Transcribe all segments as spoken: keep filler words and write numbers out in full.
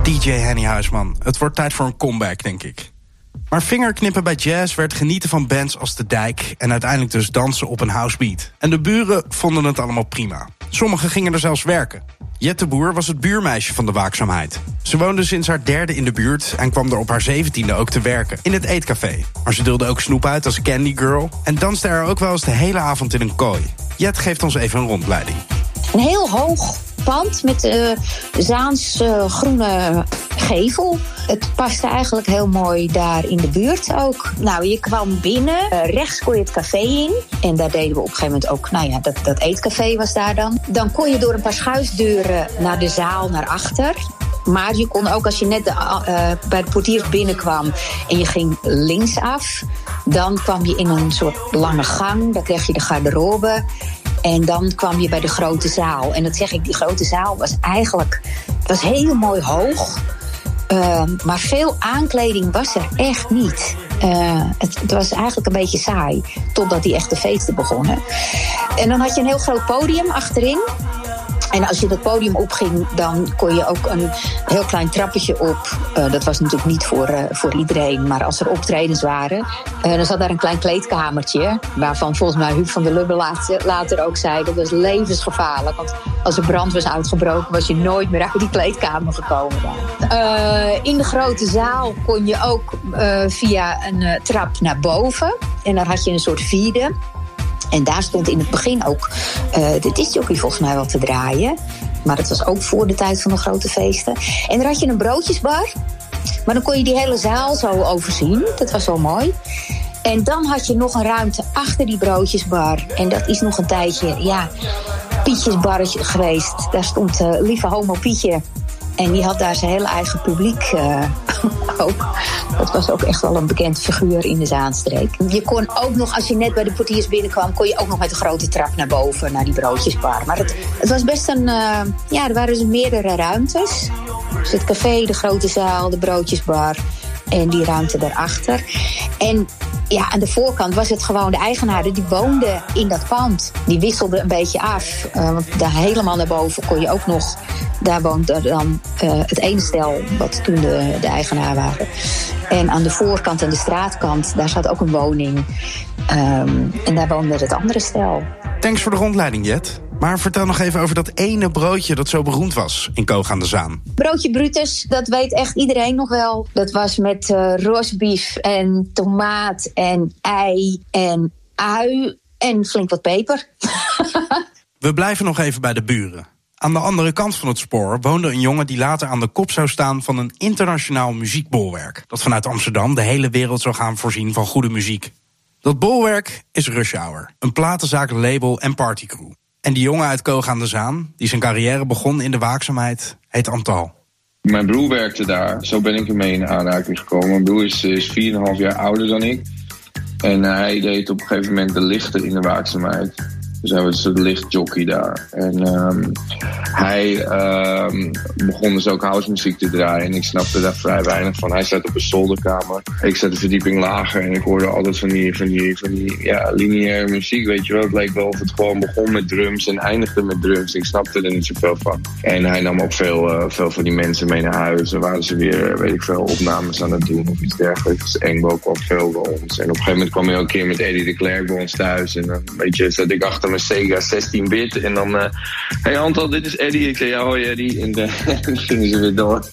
D J Henny Huisman, het wordt tijd voor een comeback, denk ik. Maar vingerknippen bij jazz werd genieten van bands als De Dijk en uiteindelijk dus dansen op een housebeat. En de buren vonden het allemaal prima. Sommigen gingen er zelfs werken. Jet de Boer was het buurmeisje van de waakzaamheid. Ze woonde sinds haar derde in de buurt en kwam er op haar zeventiende ook te werken. In het eetcafé. Maar ze deelde ook snoep uit als Candy Girl en danste er ook wel eens de hele avond in een kooi. Jet geeft ons even een rondleiding. Een heel hoog pand met uh, Zaans uh, groene gevel. Het paste eigenlijk heel mooi daar in de buurt ook. Nou, je kwam binnen, uh, rechts kon je het café in. En daar deden we op een gegeven moment ook, nou ja, dat, dat eetcafé was daar dan. Dan kon je door een paar schuifdeuren naar de zaal, naar achter. Maar je kon ook, als je net de, uh, bij de portiers binnenkwam en je ging linksaf, dan kwam je in een soort lange gang. Daar kreeg je de garderobe. En dan kwam je bij de grote zaal. En dat zeg ik, die grote zaal was eigenlijk, het was heel mooi hoog. Uh, maar veel aankleding was er echt niet. Uh, het, het was eigenlijk een beetje saai, totdat die echte feesten begonnen. En dan had je een heel groot podium achterin. En als je dat podium opging, dan kon je ook een heel klein trappetje op. Uh, dat was natuurlijk niet voor, uh, voor iedereen, maar als er optredens waren, uh, dan zat daar een klein kleedkamertje, waarvan volgens mij Huub van der Lubbe later, later ook zei, dat was levensgevaarlijk. Want als er brand was uitgebroken, was je nooit meer uit die kleedkamer gekomen. Uh, in de grote zaal kon je ook uh, via een uh, trap naar boven. En daar had je een soort vierde. En daar stond in het begin ook uh, de discjockey volgens mij wel te draaien. Maar dat was ook voor de tijd van de grote feesten. En daar had je een broodjesbar. Maar dan kon je die hele zaal zo overzien. Dat was wel mooi. En dan had je nog een ruimte achter die broodjesbar. En dat is nog een tijdje, ja, Pietjes barretje geweest. Daar stond uh, lieve homo Pietje. En die had daar zijn hele eigen publiek uh, ook. Dat was ook echt wel een bekend figuur in de Zaanstreek. Je kon ook nog, als je net bij de portiers binnenkwam, kon je ook nog met een grote trap naar boven, naar die broodjesbar. Maar het, het was best een, uh, ja, er waren dus meerdere ruimtes. Dus het café, de grote zaal, de broodjesbar en die ruimte daarachter. En ja, aan de voorkant was het gewoon de eigenaren die woonden in dat pand. Die wisselden een beetje af. Uh, want daar helemaal naar boven kon je ook nog. Daar woonde dan uh, het ene stel, wat toen de, de eigenaar waren. En aan de voorkant en de straatkant, daar zat ook een woning. Um, en daar woonde het andere stel. Thanks voor de rondleiding, Jet. Maar vertel nog even over dat ene broodje dat zo beroemd was in Koog aan de Zaan. Broodje Brutus, dat weet echt iedereen nog wel. Dat was met uh, rosbief en tomaat en ei en ui en flink wat peper. We blijven nog even bij de buren. Aan de andere kant van het spoor woonde een jongen die later aan de kop zou staan van een internationaal muziekbolwerk. Dat vanuit Amsterdam de hele wereld zou gaan voorzien van goede muziek. Dat bolwerk is Rush Hour, een platenzaak, label en partycrew. En die jongen uit Koog aan de Zaan, die zijn carrière begon in de waakzaamheid, heet Antal. Mijn broer werkte daar, zo ben ik ermee in aanraking gekomen. Mijn broer is, is vier komma vijf jaar ouder dan ik. En hij deed op een gegeven moment de lichten in de waakzaamheid. Dus hij was de lichtjockey daar. En um, hij um, begon dus ook housemuziek te draaien. En ik snapte daar vrij weinig van. Hij zat op een zolderkamer. Ik zat een verdieping lager. En ik hoorde altijd van die, van die, van die ja, lineaire muziek. Weet je wel, het leek wel of het gewoon begon met drums en eindigde met drums. Ik snapte er niet zoveel van. En hij nam ook veel, uh, veel van die mensen mee naar huis. En waren ze weer, weet ik veel, opnames aan het doen of iets dergelijks. Dus Engbo kwam veel bij ons. En op een gegeven moment kwam hij ook een keer met Eddie de Klerk bij ons thuis. En dan, weet je, zat ik achter mijn Sega zestien bit en dan uh, hey Antal, dit is Eddie. Ik zei ja, hoi Eddie. En uh, dan gingen ze weer door.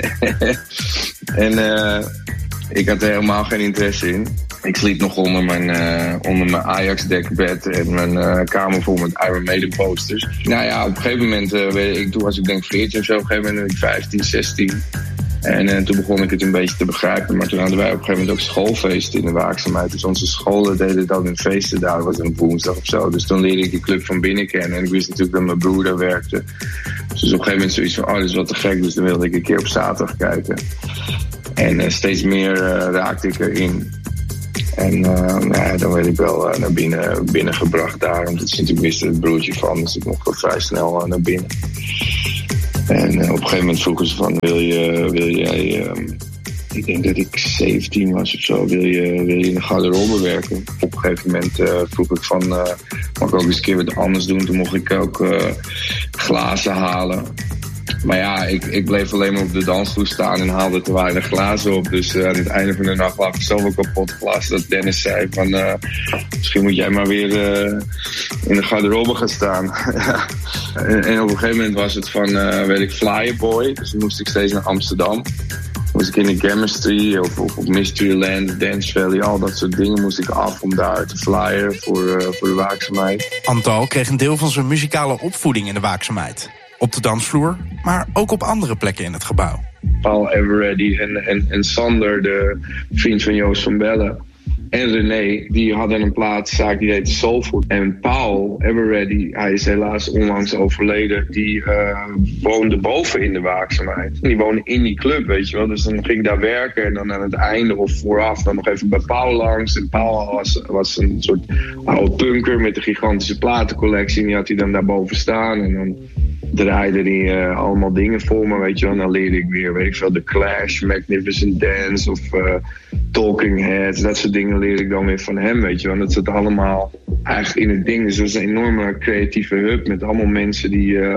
En uh, ik had er helemaal geen interesse in. Ik sliep nog onder mijn, uh, onder mijn Ajax-dekbed en mijn uh, kamer vol met Iron Maiden posters. Nou ja, op een gegeven moment, uh, weet ik, toen was ik denk veertien of zo, op een gegeven moment vijftien, zestien. En uh, toen begon ik het een beetje te begrijpen. Maar toen hadden wij op een gegeven moment ook schoolfeesten in de waakzaamheid. Dus onze scholen deden dat in feesten daar. Dat was een woensdag of zo. Dus toen leerde ik die club van binnen kennen. En ik wist natuurlijk dat mijn broer daar werkte. Dus op een gegeven moment zoiets van, oh, dat is wat te gek. Dus dan wilde ik een keer op zaterdag kijken. En uh, steeds meer uh, raakte ik erin. En uh, nou ja, dan werd ik wel uh, naar binnen, binnen gebracht daar. Want het is natuurlijk wist het broertje van. Dus ik mocht wel vrij snel uh, naar binnen. En uh, op een gegeven moment vroegen ze van, wil je, wil jij, um, ik denk dat ik zeventien was of zo, wil je, wil je in de garderobe werken? Op een gegeven moment uh, vroeg ik van, uh, mag ik ook eens een keer wat anders doen? Toen mocht ik ook uh, glazen halen. Maar ja, ik, ik bleef alleen maar op de dansvloer staan en haalde te weinig glazen op. Dus uh, aan het einde van de nacht lag ik zoveel kapot glas dat Dennis zei van... Uh, misschien moet jij maar weer uh, in de garderobe gaan staan. en, en op een gegeven moment was het van, uh, weet ik, Flyerboy. Dus dan moest ik steeds naar Amsterdam. Moest ik in de Chemistry of, of op Mysteryland, Dance Valley, al dat soort dingen moest ik af om daar te flyen voor, uh, voor de waakzaamheid. Antal kreeg een deel van zijn muzikale opvoeding in de waakzaamheid. Op de dansvloer, maar ook op andere plekken in het gebouw. Paul Everready en, en, en Sander, de vriend van Joost van Bellen. En René, die hadden een plaatszaak die heette Soulfood. En Paul Everready, hij is helaas onlangs overleden, die uh, woonde boven in de waakzaamheid. Die woonde in die club, weet je wel. Dus dan ging ik daar werken en dan aan het einde of vooraf dan nog even bij Paul langs. En Paul was, was een soort oude punker met een gigantische platencollectie. En die had hij dan daarboven staan en dan draaide hij uh, allemaal dingen voor me, weet je wel. En dan leerde ik weer, weet ik veel, The Clash, Magnificent Dance of uh, Talking Heads. Dat soort dingen leerde ik dan weer van hem, weet je wel. En dat zat allemaal eigenlijk in het ding. Dus dat is een enorme creatieve hub met allemaal mensen die, uh,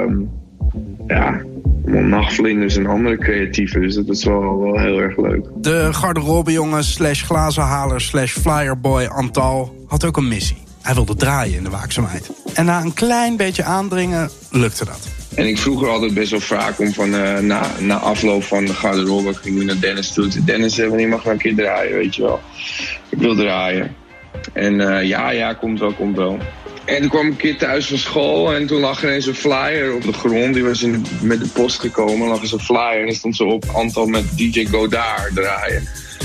ja, allemaal nachtvlinders en andere creatieven. Dus dat is wel, wel heel erg leuk. De garderobejongen slash glazenhaler slash flyerboy Antal had ook een missie. Hij wilde draaien in de waakzaamheid. En na een klein beetje aandringen lukte dat. En ik vroeg er altijd best wel vaak om van uh, na, na afloop van de garderobe ging ik naar Dennis toe. Dennis, wanneer mag ik een keer draaien, weet je wel. Ik wil draaien. En uh, ja, ja, komt wel, komt wel. En toen kwam ik een keer thuis van school en toen lag er ineens een flyer op de grond. Die was in, met de post gekomen, lag er zo'n flyer en er stond zo op Antal met D J Godard draaien.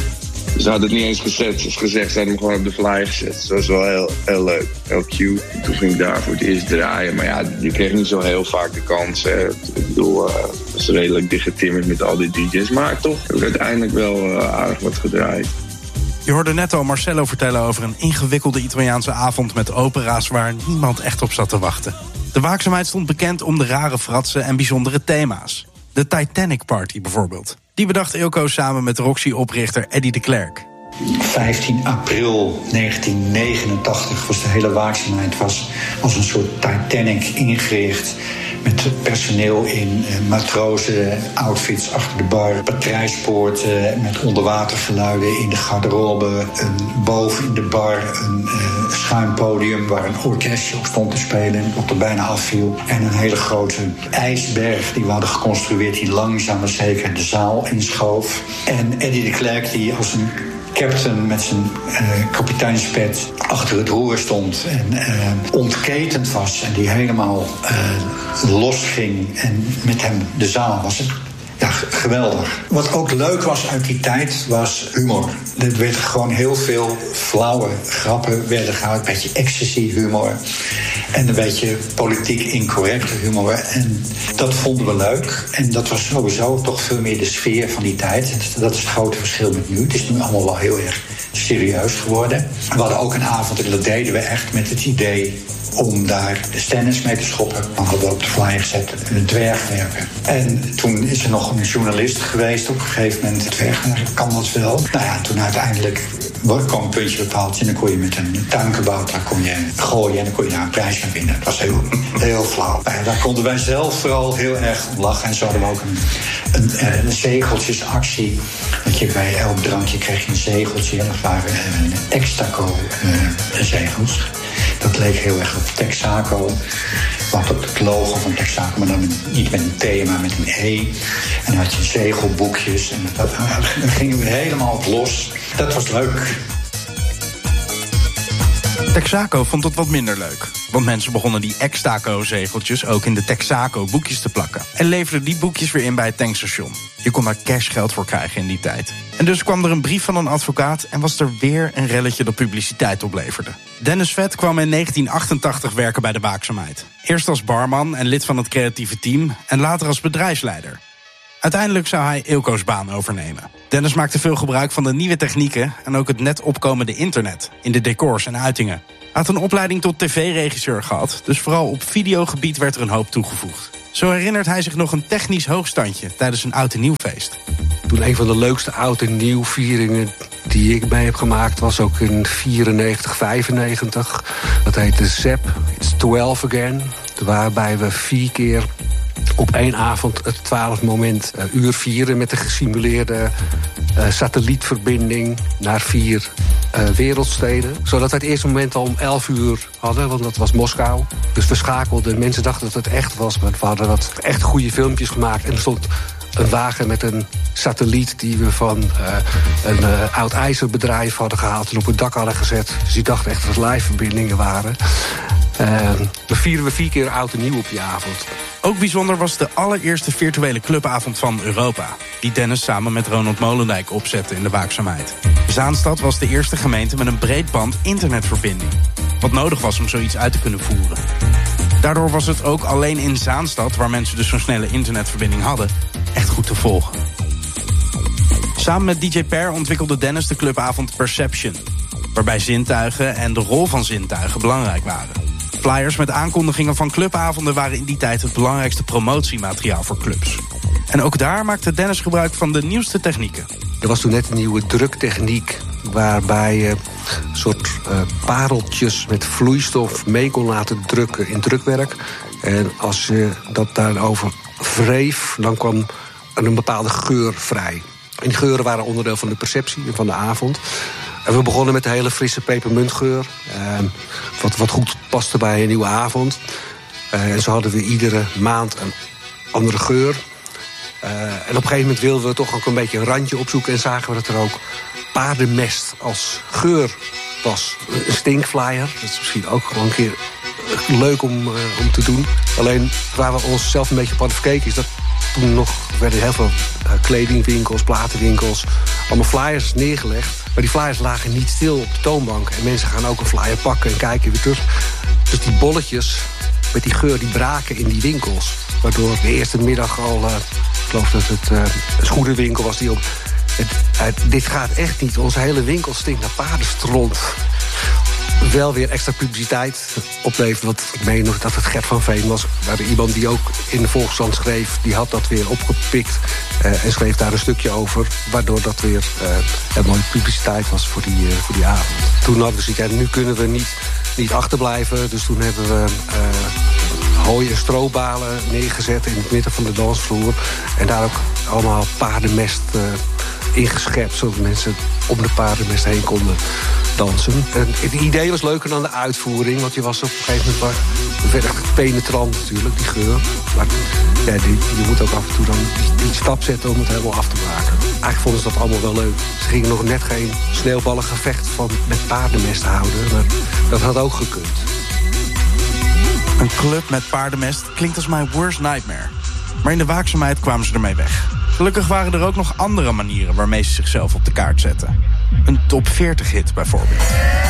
Ze hadden het niet eens gezet, ze gezegd, ze hadden hem gewoon op de flyer gezet. Dus dat was wel heel, heel leuk, heel cute. En toen ging ik daar voor het eerst draaien. Maar ja, je kreeg niet zo heel vaak de kans. Hè. Ik bedoel, uh, het was redelijk dichtgetimmerd met al die D J's. Maar toch heb ik uiteindelijk wel uh, aardig wat gedraaid. Je hoorde net al Marcello vertellen over een ingewikkelde Italiaanse avond met opera's waar niemand echt op zat te wachten. De waakzaamheid stond bekend om de rare fratsen en bijzondere thema's. De Titanic Party bijvoorbeeld. Die bedacht Eelco samen met Roxy-oprichter Eddie de Klerk. vijftien april negentien negenentachtig was de hele waakzaamheid was als een soort Titanic ingericht. Met personeel in uh, matrozen, outfits achter de bar, patrijspoorten met onderwatergeluiden in de garderobe, een boven in de bar, een uh, schuin podium waar een orkestje op stond te spelen, wat er bijna afviel. En een hele grote ijsberg die we hadden geconstrueerd die langzaam maar zeker de zaal inschoof. En Eddie de Klerk die als een captain met zijn uh, kapiteinspet achter het roer stond en uh, ontketend was en die helemaal uh, losging en met hem de zaal was het. Ja, geweldig. Wat ook leuk was uit die tijd was humor. Er werd gewoon heel veel flauwe grappen werden gehouden, een beetje ecstasy-humor en een beetje politiek incorrecte humor. En dat vonden we leuk. En dat was sowieso toch veel meer de sfeer van die tijd. Dat is het grote verschil met nu. Het is nu allemaal wel heel erg serieus geworden. We hadden ook een avond en dat deden we echt met het idee om daar de stennis mee te schoppen. Dan hadden we op de flyer gezet een dwergwerper. En toen is er nog een journalist geweest op een gegeven moment. Dwergwerper, kan dat wel? Nou ja, toen uiteindelijk kwam een puntje bepaald en dan kon je met een tuinkabouter kon je gooien en dan kon je daar een prijs aan winnen. Dat was heel, heel flauw. Nou ja, daar konden wij zelf vooral heel erg om lachen. En zo hadden we ook een, een, een zegeltjesactie. Dat je bij elk drankje kreeg je een zegeltje. En dat waren een Texaco uh, zegels. Dat leek heel erg op Texaco. We hadden ook het logo van Texaco, maar dan niet met een T, maar met een E. En dan had je zegelboekjes. En dat, dan gingen we helemaal op los. Dat was leuk. Texaco vond het wat minder leuk. Want mensen begonnen die Extaco-zegeltjes ook in de Texaco-boekjes te plakken. En leverden die boekjes weer in bij het tankstation. Je kon daar cashgeld voor krijgen in die tijd. En dus kwam er een brief van een advocaat en was er weer een relletje dat publiciteit opleverde. Dennis Vet kwam in negentien achtentachtig werken bij de waakzaamheid. Eerst als barman en lid van het creatieve team en later als bedrijfsleider. Uiteindelijk zou hij Eelco's baan overnemen. Dennis maakte veel gebruik van de nieuwe technieken en ook het net opkomende internet in de decors en uitingen. Hij had een opleiding tot tv-regisseur gehad, dus vooral op videogebied werd er een hoop toegevoegd. Zo herinnert hij zich nog een technisch hoogstandje tijdens een oud en nieuw feest. Toen een van de leukste oud en nieuw vieringen die ik mee heb gemaakt was ook in vierennegentig, vijfennegentig. Dat heette Zep, It's twelve Again. Waarbij we vier keer op één avond het twaalf moment uh, uur vieren met de gesimuleerde uh, satellietverbinding naar vier uh, wereldsteden. Zodat we het eerste moment al om elf uur hadden, want dat was Moskou. Dus we schakelden. Mensen dachten dat het echt was, maar we hadden wat echt goede filmpjes gemaakt. En er stond een wagen met een satelliet die we van uh, een uh, oud ijzerbedrijf hadden gehaald en op het dak hadden gezet. Dus die dachten echt dat het live-verbindingen waren. Uh, we vieren we vier keer oud en nieuw op die avond. Ook bijzonder was de allereerste virtuele clubavond van Europa, die Dennis samen met Ronald Molendijk opzette in de Waakzaamheid. Zaanstad was de eerste gemeente met een breedband internetverbinding, wat nodig was om zoiets uit te kunnen voeren. Daardoor was het ook alleen in Zaanstad, waar mensen dus zo'n snelle internetverbinding hadden, echt goed te volgen. Samen met D J Per ontwikkelde Dennis de clubavond Perception, waarbij zintuigen en de rol van zintuigen belangrijk waren. Flyers met aankondigingen van clubavonden waren in die tijd het belangrijkste promotiemateriaal voor clubs. En ook daar maakte Dennis gebruik van de nieuwste technieken. Er was toen net een nieuwe druktechniek, waarbij je een soort uh, pareltjes met vloeistof mee kon laten drukken in drukwerk. En als je dat daarover wreef, dan kwam er een bepaalde geur vrij. En die geuren waren onderdeel van de perceptie en van de avond. En we begonnen met de hele frisse pepermuntgeur, eh, wat, wat goed paste bij een nieuwe avond. Uh, en zo hadden we iedere maand een andere geur. Uh, en op een gegeven moment wilden we toch ook een beetje een randje opzoeken en zagen we dat er ook paardenmest als geur was. Een stinkflyer, dat is misschien ook gewoon een keer leuk om, uh, om te doen. Alleen waar we onszelf een beetje op hadden verkeken is dat toen nog werden heel veel uh, kledingwinkels, platenwinkels, allemaal flyers neergelegd. Maar die flyers lagen niet stil op de toonbank. En mensen gaan ook een flyer pakken en kijken weer terug. Dus die bolletjes met die geur die braken in die winkels. Waardoor de eerste middag al, uh, ik geloof dat het uh, een schoenenwinkel was die op. Het, uh, dit gaat echt niet. Onze hele winkel stinkt naar paardenstront. Wel weer extra publiciteit oplevert. Want ik meen nog dat het Gert van Veen was. Waar iemand die ook in de Volkskrant schreef, die had dat weer opgepikt. Uh, en schreef daar een stukje over. Waardoor dat weer uh, een mooie publiciteit was voor die, uh, voor die avond. Toen hadden we zoiets, ja, nu kunnen we niet, niet achterblijven. Dus toen hebben we uh, hooi en strobalen neergezet in het midden van de dansvloer. En daar ook allemaal paardenmest uh, ingeschept. Zodat mensen om de paardenmest heen konden dansen. En het idee was leuker dan de uitvoering, want je was op een gegeven moment wel echt penetrant natuurlijk, die geur. Maar ja, die, je moet ook af en toe dan die, die stap zetten om het helemaal af te maken. Eigenlijk vonden ze dat allemaal wel leuk. Ze gingen nog net geen sneeuwballengevecht van met paardenmest houden, maar dat had ook gekund. Een club met paardenmest klinkt als mijn worst nightmare. Maar in de Waakzaamheid kwamen ze ermee weg. Gelukkig waren er ook nog andere manieren waarmee ze zichzelf op de kaart zetten. Een top veertig hit bijvoorbeeld.